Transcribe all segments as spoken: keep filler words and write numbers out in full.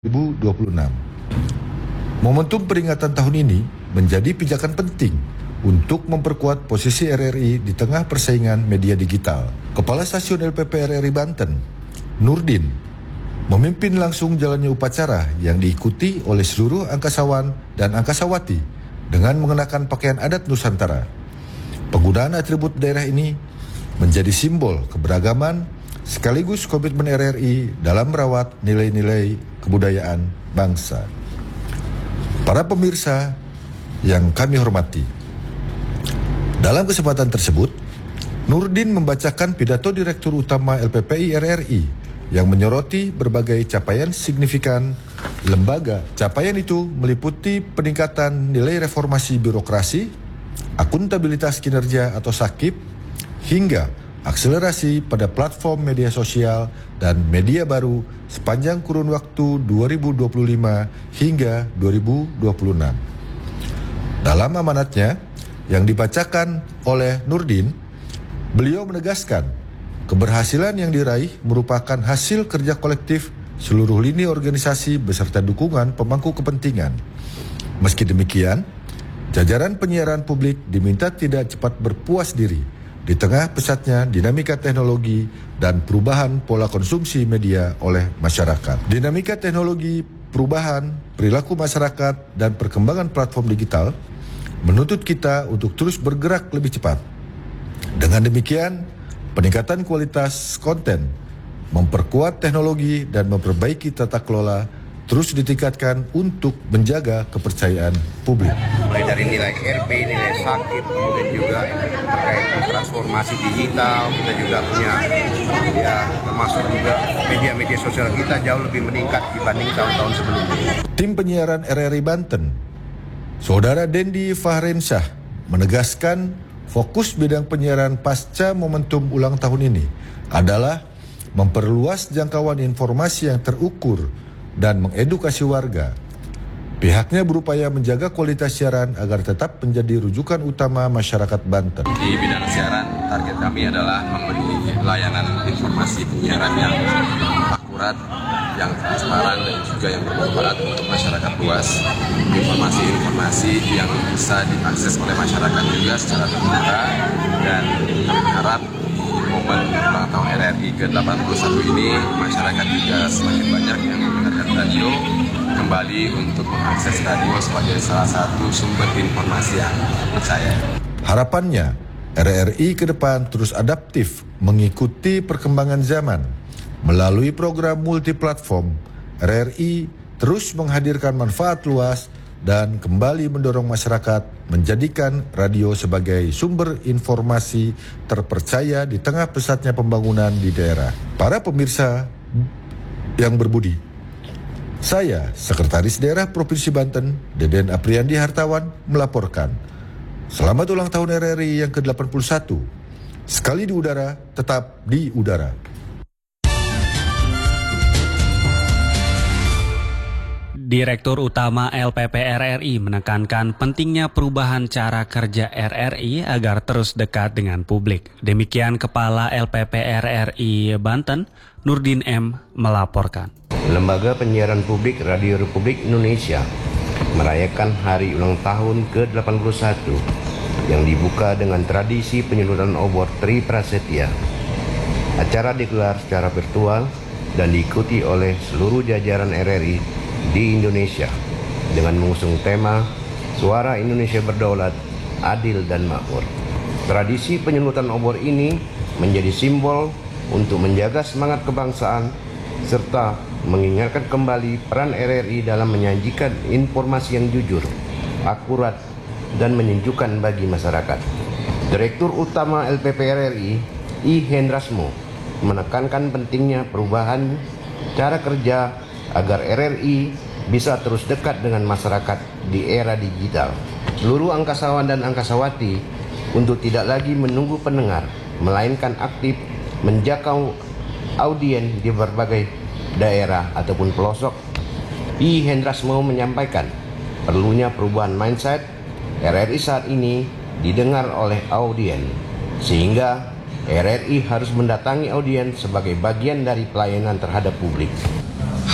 dua ribu dua puluh enam. Momentum peringatan tahun ini menjadi pijakan penting untuk memperkuat posisi R R I di tengah persaingan media digital. Kepala Stasiun L P P R R I Banten, Nurdin, memimpin langsung jalannya upacara yang diikuti oleh seluruh angkasawan dan angkasawati dengan mengenakan pakaian adat Nusantara. Penggunaan atribut daerah ini menjadi simbol keberagaman sekaligus komitmen R R I dalam merawat nilai-nilai kebudayaan bangsa. Para pemirsa yang kami hormati, dalam kesempatan tersebut, Nurdin membacakan pidato Direktur Utama L P P I R R I yang menyoroti berbagai capaian signifikan lembaga. Capaian itu meliputi peningkatan nilai reformasi birokrasi, akuntabilitas kinerja atau SAKIP, hingga akselerasi pada platform media sosial dan media baru sepanjang kurun waktu dua ribu dua puluh lima hingga dua ribu dua puluh enam. Dalam amanatnya yang dibacakan oleh Nurdin, beliau menegaskan keberhasilan yang diraih merupakan hasil kerja kolektif seluruh lini organisasi beserta dukungan pemangku kepentingan. Meski demikian, jajaran penyiaran publik diminta tidak cepat berpuas diri di tengah pesatnya dinamika teknologi dan perubahan pola konsumsi media oleh masyarakat. Dinamika teknologi, perubahan perilaku masyarakat, dan perkembangan platform digital menuntut kita untuk terus bergerak lebih cepat. Dengan demikian, peningkatan kualitas konten, memperkuat teknologi, dan memperbaiki tata kelola terus ditingkatkan untuk menjaga kepercayaan publik. Mulai dari nilai R P, nilai SAKIP, kemudian juga terkait transformasi digital, kita juga punya, ya termasuk juga media-media sosial kita jauh lebih meningkat dibanding tahun-tahun sebelumnya. Tim penyiaran R R I Banten, Saudara Dendi Fahrensyah, menegaskan fokus bidang penyiaran pasca momentum ulang tahun ini adalah memperluas jangkauan informasi yang terukur dan mengedukasi warga. Pihaknya berupaya menjaga kualitas siaran agar tetap menjadi rujukan utama masyarakat Banten. Di bidang siaran, target kami adalah memberi layanan informasi penyiaran yang akurat, yang transparan, dan juga yang bermanfaat untuk masyarakat luas. Informasi-informasi yang bisa diakses oleh masyarakat juga secara terbuka, dan kami harap momen ulang tahun R R I ke delapan puluh satu ini masyarakat juga semakin banyak yang mendengarkan radio, kembali untuk mengakses radio sebagai salah satu sumber informasi yang percaya. Harapannya R R I ke depan terus adaptif mengikuti perkembangan zaman. Melalui program multiplatform, R R I terus menghadirkan manfaat luas dan kembali mendorong masyarakat menjadikan radio sebagai sumber informasi terpercaya di tengah pesatnya pembangunan di daerah. Para pemirsa yang berbudi, saya, Sekretaris Daerah Provinsi Banten, Deden Apriandi Hartawan, melaporkan. Selamat ulang tahun R R I yang ke delapan puluh satu. Sekali di udara, tetap di udara. Direktur Utama L P P R R I menekankan pentingnya perubahan cara kerja R R I agar terus dekat dengan publik. Demikian Kepala L P P R R I Banten, Nurdin M. melaporkan. Lembaga Penyiaran Publik Radio Republik Indonesia merayakan hari ulang tahun ke delapan puluh satu yang dibuka dengan tradisi penyaluran obor Tri Prasetya. Acara digelar secara virtual dan diikuti oleh seluruh jajaran R R I di Indonesia dengan mengusung tema Suara Indonesia Berdaulat, Adil dan Makmur. Tradisi penyeluruhan obor ini menjadi simbol untuk menjaga semangat kebangsaan serta mengingatkan kembali peran R R I dalam menyajikan informasi yang jujur, akurat, dan menyejukkan bagi masyarakat. Direktur Utama L P P R R I, I Hendrasmo, menekankan pentingnya perubahan cara kerja agar R R I bisa terus dekat dengan masyarakat di era digital. Seluruh angkasawan dan angkasawati untuk tidak lagi menunggu pendengar, melainkan aktif menjangkau audien di berbagai daerah ataupun pelosok. I Hendrasmo menyampaikan perlunya perubahan mindset R R I saat ini didengar oleh audien, sehingga R R I harus mendatangi audien sebagai bagian dari pelayanan terhadap publik.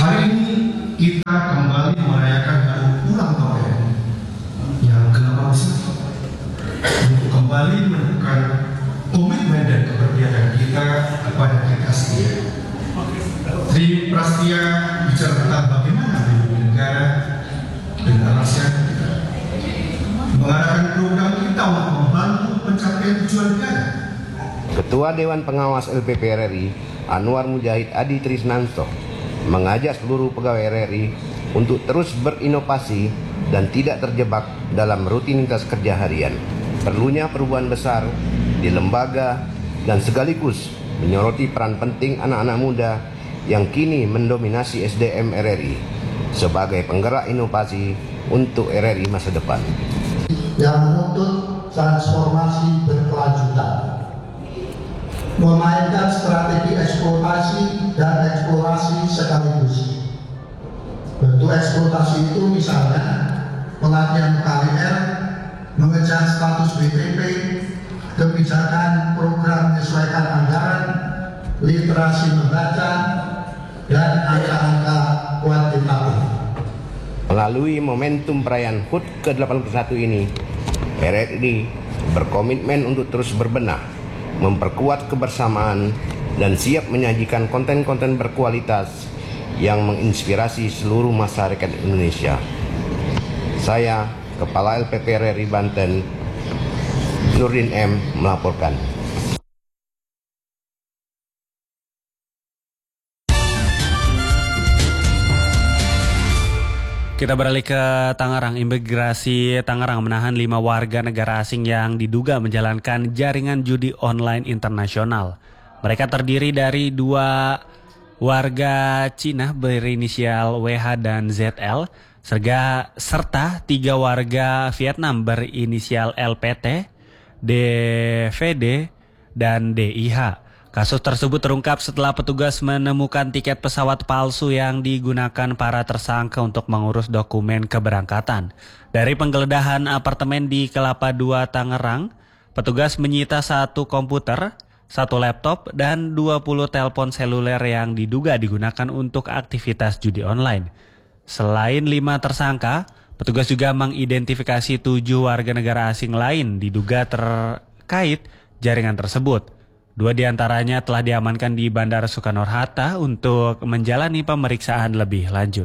Hari ini kita kembali merayakan hari ulang tahun yang ke delapan belas untuk kembali menunjukkan komitmen dan keberpihakan kita kepada Trikastia. Trikastia bicara tentang bagaimana melindungi negara dengan rakyat kita, mengadakan program kita untuk membantu pencapaian tujuan negara. Ketua Dewan Pengawas L P P R R I, Anwar Mujahid Adi Trisnanto, mengajak seluruh pegawai R R I untuk terus berinovasi dan tidak terjebak dalam rutinitas kerja harian. Perlunya perubahan besar di lembaga dan sekaligus menyoroti peran penting anak-anak muda yang kini mendominasi S D M R R I sebagai penggerak inovasi untuk R R I masa depan. Yang menuntut transformasi berkelanjutan, memainkan strategi eksploitasi dan eksplorasi sekaligus. Bentuk eksploitasi itu misalnya pelatihan K W R, mengejar status B T P, kebijakan program menyesuaikan anggaran, literasi membaca, dan angka-angka kuantitatif. Melalui momentum perayaan H U T ke delapan puluh satu ini, R R I berkomitmen untuk terus berbenah, memperkuat kebersamaan, dan siap menyajikan konten-konten berkualitas yang menginspirasi seluruh masyarakat Indonesia. Saya, Kepala L P P R R I Banten, Nurdin M, melaporkan. Kita beralih ke Tangerang. Imigrasi Tangerang menahan lima warga negara asing yang diduga menjalankan jaringan judi online internasional. Mereka terdiri dari dua warga Cina berinisial W H dan Z L, serga, serta tiga warga Vietnam berinisial L P T, D V D, dan D I H. Kasus tersebut terungkap setelah petugas menemukan tiket pesawat palsu yang digunakan para tersangka untuk mengurus dokumen keberangkatan. Dari penggeledahan apartemen di Kelapa dua Tangerang, petugas menyita satu komputer, satu laptop, dan dua puluh telepon seluler yang diduga digunakan untuk aktivitas judi online. Selain lima tersangka, petugas juga mengidentifikasi tujuh warga negara asing lain diduga terkait jaringan tersebut. Dua diantaranya telah diamankan di Bandara Soekarno-Hatta untuk menjalani pemeriksaan lebih lanjut.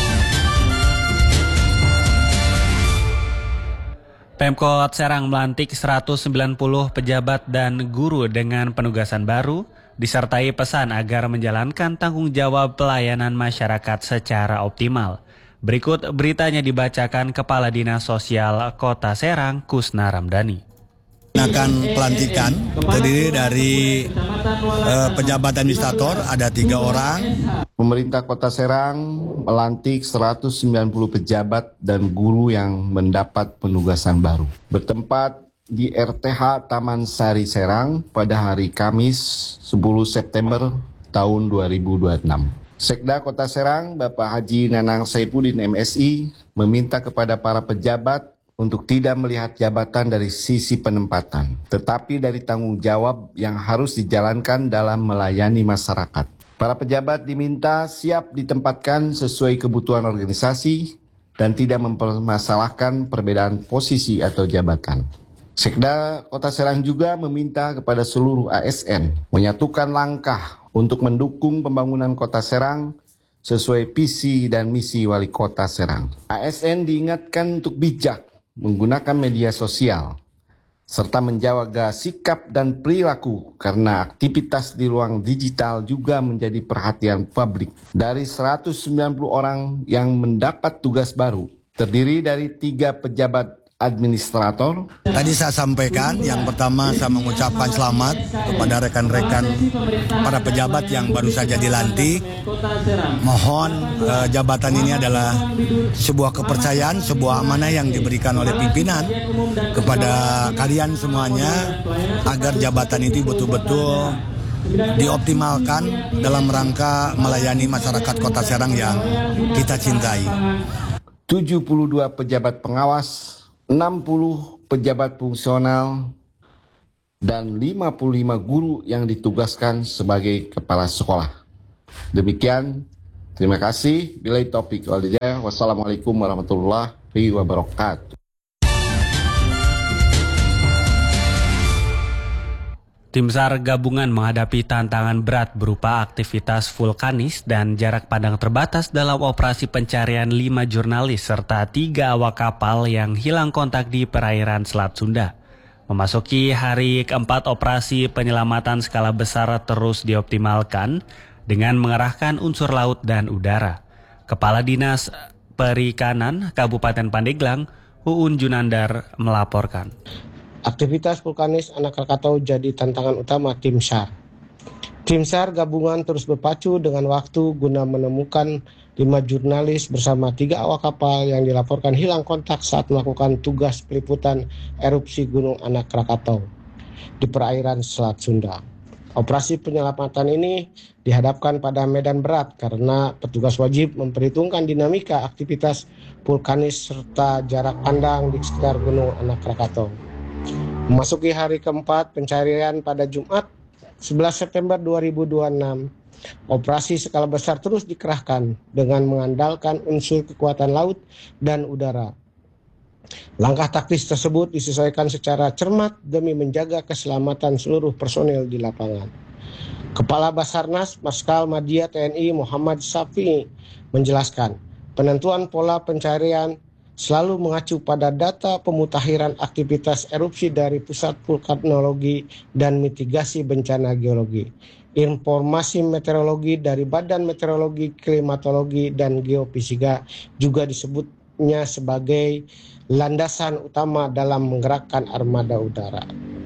Pemkot Serang melantik seratus sembilan puluh pejabat dan guru dengan penugasan baru, disertai pesan agar menjalankan tanggung jawab pelayanan masyarakat secara optimal. Berikut beritanya dibacakan Kepala Dinas Sosial Kota Serang, Kusna Ramdhani. Akan pelantikan terdiri dari eh, pejabat administrator ada tiga orang. Pemerintah Kota Serang melantik seratus sembilan puluh pejabat dan guru yang mendapat penugasan baru. Bertempat di R T H Taman Sari Serang pada hari Kamis sepuluh September tahun dua ribu dua puluh enam. Sekda Kota Serang, Bapak Haji Nanang Saifuddin M Si, meminta kepada para pejabat untuk tidak melihat jabatan dari sisi penempatan, tetapi dari tanggung jawab yang harus dijalankan dalam melayani masyarakat. Para pejabat diminta siap ditempatkan sesuai kebutuhan organisasi dan tidak mempermasalahkan perbedaan posisi atau jabatan. Sekda Kota Serang juga meminta kepada seluruh A S N menyatukan langkah untuk mendukung pembangunan Kota Serang sesuai visi dan misi Wali Kota Serang. A S N diingatkan untuk bijak menggunakan media sosial, serta menjaga sikap dan perilaku karena aktivitas di ruang digital juga menjadi perhatian publik. Dari seratus sembilan puluh orang yang mendapat tugas baru, terdiri dari tiga pejabat administrator. Tadi saya sampaikan, yang pertama saya mengucapkan selamat kepada rekan-rekan para pejabat yang baru saja dilantik. Mohon eh, jabatan ini adalah sebuah kepercayaan, sebuah amanah yang diberikan oleh pimpinan kepada kalian semuanya agar jabatan itu betul-betul dioptimalkan dalam rangka melayani masyarakat Kota Serang yang kita cintai. tujuh puluh dua pejabat pengawas, enam puluh pejabat fungsional, dan lima puluh lima guru yang ditugaskan sebagai kepala sekolah. Demikian, Terima kasih. Bila topik walidaya. Wassalamualaikum warahmatullahi wabarakatuh. Tim SAR gabungan menghadapi tantangan berat berupa aktivitas vulkanis dan jarak pandang terbatas dalam operasi pencarian lima jurnalis serta tiga awak kapal yang hilang kontak di perairan Selat Sunda. Memasuki hari keempat, operasi penyelamatan skala besar terus dioptimalkan dengan mengerahkan unsur laut dan udara. Kepala Dinas Perikanan Kabupaten Pandeglang, Uun Junandar, melaporkan. Aktivitas vulkanis Anak Krakatau jadi tantangan utama tim SAR. Tim SAR gabungan terus berpacu dengan waktu guna menemukan lima jurnalis bersama tiga awak kapal yang dilaporkan hilang kontak saat melakukan tugas peliputan erupsi Gunung Anak Krakatau di perairan Selat Sunda. Operasi penyelamatan ini dihadapkan pada medan berat karena petugas wajib memperhitungkan dinamika aktivitas vulkanis serta jarak pandang di sekitar Gunung Anak Krakatau. Memasuki hari keempat pencarian pada Jumat sebelas September dua ribu dua puluh enam, operasi skala besar terus dikerahkan dengan mengandalkan unsur kekuatan laut dan udara. Langkah taktis tersebut disesuaikan secara cermat demi menjaga keselamatan seluruh personil di lapangan. Kepala Basarnas Marskal Madya T N I Muhammad Safi menjelaskan, penentuan pola pencarian selalu mengacu pada data pemutakhiran aktivitas erupsi dari Pusat Vulkanologi dan Mitigasi Bencana Geologi, informasi meteorologi dari Badan Meteorologi, Klimatologi, dan Geofisika juga disebutnya sebagai landasan utama dalam menggerakkan armada udara.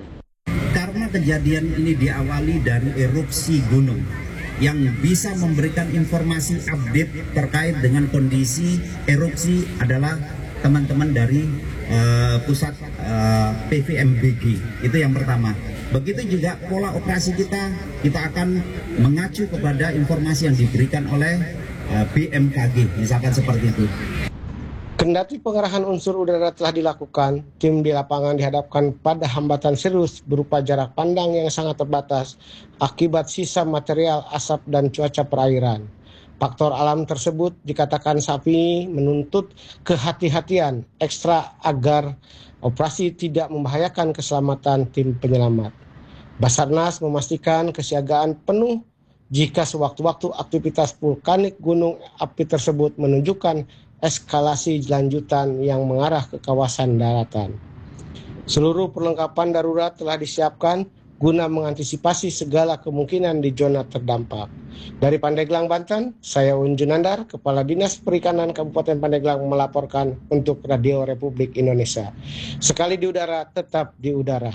Karena kejadian ini diawali dari erupsi gunung yang bisa memberikan informasi update terkait dengan kondisi erupsi adalah teman-teman dari uh, pusat uh, P V M B G. Itu yang pertama. Begitu juga pola operasi kita, kita akan mengacu kepada informasi yang diberikan oleh uh, B M K G, misalkan seperti itu. Kendati pengerahan unsur udara telah dilakukan, tim di lapangan dihadapkan pada hambatan serius berupa jarak pandang yang sangat terbatas akibat sisa material, asap, dan cuaca perairan. Faktor alam tersebut dikatakan Safi menuntut kehati-hatian ekstra agar operasi tidak membahayakan keselamatan tim penyelamat. Basarnas memastikan kesiagaan penuh jika sewaktu-waktu aktivitas vulkanik gunung api tersebut menunjukkan eskalasi lanjutan yang mengarah ke kawasan daratan. Seluruh perlengkapan darurat telah disiapkan guna mengantisipasi segala kemungkinan di zona terdampak. Dari Pandeglang, Banten, saya Un Junandar, Kepala Dinas Perikanan Kabupaten Pandeglang melaporkan untuk Radio Republik Indonesia. Sekali di udara, tetap di udara.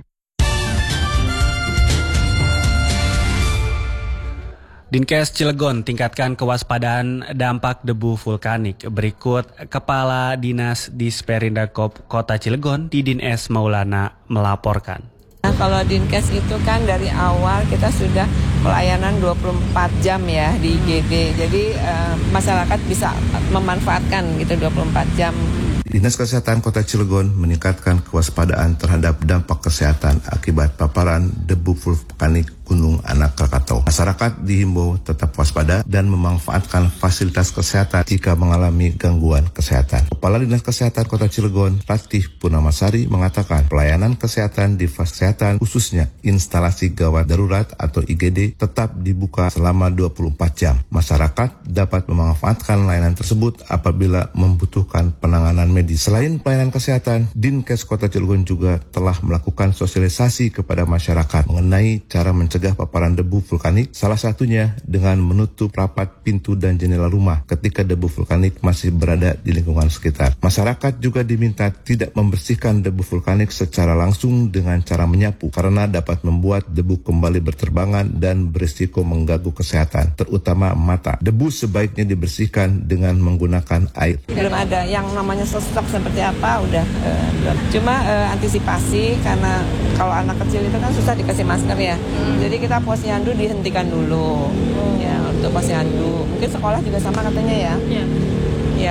Dinkes Cilegon tingkatkan kewaspadaan dampak debu vulkanik. Berikut Kepala Dinas Disperindak Kota Cilegon, Didin S. Maulana, melaporkan. Nah, kalau Dinkes itu kan dari awal kita sudah pelayanan dua puluh empat jam ya di I G D. Jadi eh, masyarakat bisa memanfaatkan gitu dua puluh empat jam. Dinas Kesehatan Kota Cilegon meningkatkan kewaspadaan terhadap dampak kesehatan akibat paparan debu vulkanik Gunung Anak Krakatau. Masyarakat dihimbau tetap waspada dan memanfaatkan fasilitas kesehatan jika mengalami gangguan kesehatan. Kepala Dinas Kesehatan Kota Cilegon, Ratih Punamasari, mengatakan pelayanan kesehatan di fasilitas kesehatan khususnya instalasi gawat darurat atau I G D tetap dibuka selama dua puluh empat jam. Masyarakat dapat memanfaatkan layanan tersebut apabila membutuhkan penanganan medis. Selain pelayanan kesehatan, Dinkes Kota Cilegon juga telah melakukan sosialisasi kepada masyarakat mengenai cara mencegah paparan debu vulkanik, salah satunya dengan menutup rapat pintu dan jendela rumah ketika debu vulkanik masih berada di lingkungan sekitar. Masyarakat juga diminta tidak membersihkan debu vulkanik secara langsung dengan cara menyapu karena dapat membuat debu kembali berterbangan dan berisiko mengganggu kesehatan, terutama mata. Debu sebaiknya dibersihkan dengan menggunakan air. Belum ada yang namanya sesek seperti apa, udah uh, belum. Cuma uh, antisipasi karena kalau anak kecil itu kan susah dikasih masker ya. Hmm. Jadi kita posyandu dihentikan dulu. Hmm. Ya, untuk posyandu. Mungkin sekolah juga sama katanya ya. Yeah. Ya,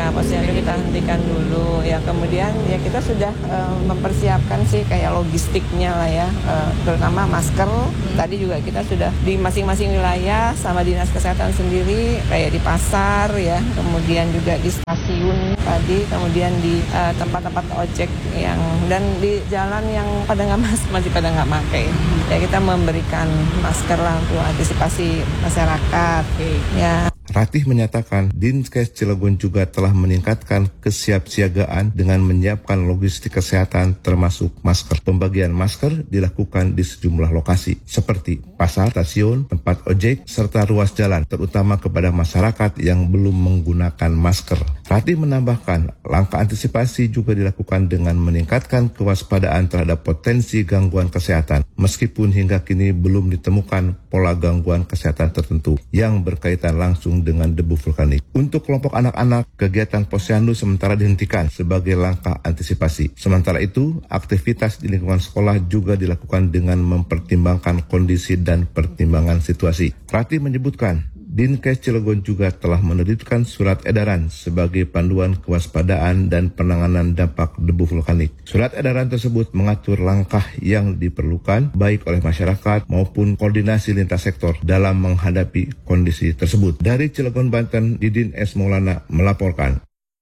Ya, posyandu kita hentikan dulu. Ya, kemudian ya kita sudah uh, mempersiapkan sih kayak logistiknya lah ya, uh, terutama masker. Hmm. Tadi juga kita sudah di masing-masing wilayah sama dinas kesehatan sendiri, kayak di pasar ya, kemudian juga di stasiun tadi, kemudian di uh, tempat-tempat ojek yang dan di jalan yang pada nggak mas masih pada nggak pakai. Ya kita memberikan masker lah untuk antisipasi masyarakat. Okay. Ya. Ratih menyatakan Dinkes Cilegon juga telah meningkatkan kesiapsiagaan dengan menyiapkan logistik kesehatan termasuk masker. Pembagian masker dilakukan di sejumlah lokasi seperti pasar, stasiun, tempat ojek, serta ruas jalan, terutama kepada masyarakat yang belum menggunakan masker. Ratih menambahkan langkah antisipasi juga dilakukan dengan meningkatkan kewaspadaan terhadap potensi gangguan kesehatan, meskipun hingga kini belum ditemukan pola gangguan kesehatan tertentu yang berkaitan langsung dengan debu vulkanik. Untuk kelompok anak-anak, kegiatan posyandu sementara dihentikan sebagai langkah antisipasi. Sementara itu, aktivitas di lingkungan sekolah juga dilakukan dengan mempertimbangkan kondisi dan pertimbangan situasi. Ratih menyebutkan, Dinkes Cilegon juga telah menerbitkan surat edaran sebagai panduan kewaspadaan dan penanganan dampak debu vulkanik. Surat edaran tersebut mengatur langkah yang diperlukan baik oleh masyarakat maupun koordinasi lintas sektor dalam menghadapi kondisi tersebut. Dari Cilegon, Banten, Didin S. Maulana melaporkan.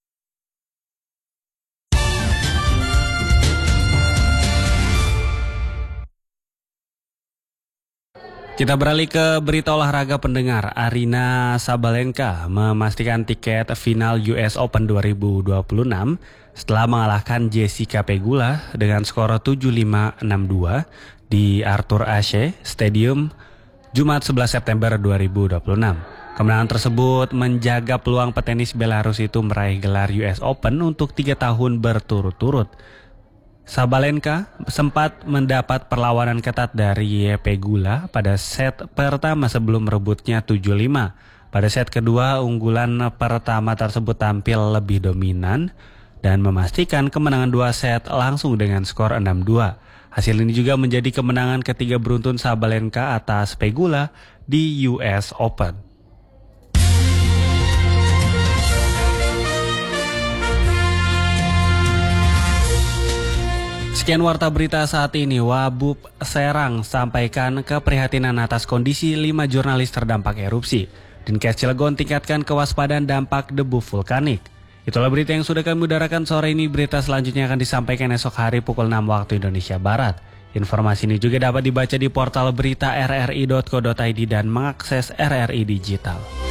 Kita beralih ke berita olahraga pendengar. Aryna Sabalenka memastikan tiket final U S Open dua ribu dua puluh enam setelah mengalahkan Jessica Pegula dengan skor tujuh lima enam dua di Arthur Ashe Stadium Jumat sebelas September dua ribu dua puluh enam. Kemenangan tersebut menjaga peluang petenis Belarus itu meraih gelar U S Open untuk tiga tahun berturut-turut. Sabalenka sempat mendapat perlawanan ketat dari Pegula pada set pertama sebelum merebutnya tujuh lima. Pada set kedua, unggulan pertama tersebut tampil lebih dominan dan memastikan kemenangan dua set langsung dengan skor enam dua. Hasil ini juga menjadi kemenangan ketiga beruntun Sabalenka atas Pegula di U S Open. Sekian warta berita saat ini. Wabub Serang sampaikan keprihatinan atas kondisi lima jurnalis terdampak erupsi. Dinkes Cilegon tingkatkan kewaspadaan dampak debu vulkanik. Itulah berita yang sudah kami udarakan sore ini. Berita selanjutnya akan disampaikan esok hari pukul enam waktu Indonesia Barat. Informasi ini juga dapat dibaca di portal berita r r i dot co dot i d dan mengakses R R I Digital.